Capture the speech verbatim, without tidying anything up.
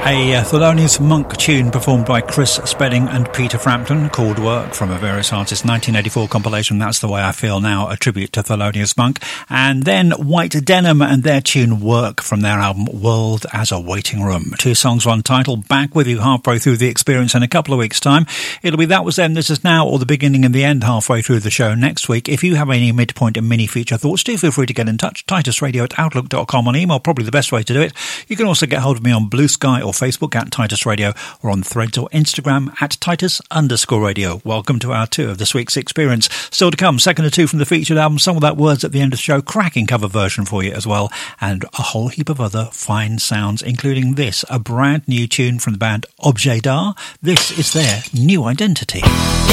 A uh, Thelonious Monk tune performed by Chris Spedding and Peter Frampton called Work from a Various Artists nineteen eighty-four compilation That's the Way I Feel Now, a tribute to Thelonious Monk. And then White Denim and their tune Work from their album World as a Waiting Room. Two songs, one title. Back with you halfway through the experience in a couple of weeks' time. It'll be That Was Then, This Is Now, or the beginning and the end halfway through the show next week. If you have any midpoint and mini feature thoughts, do feel free to get in touch. Titus Radio at outlook dot com on email, probably the best way to do it. You can also get hold of me on Blue Sky or Facebook at Titus Radio, or on Threads or Instagram at Titus underscore radio. Welcome to our two of this week's experience. Still to come, second or two from the featured album, Some Without Words at the end of the show, cracking cover version for you as well, and a whole heap of other fine sounds, including this, a brand new tune from the band Objet d'Art. This is their new identity.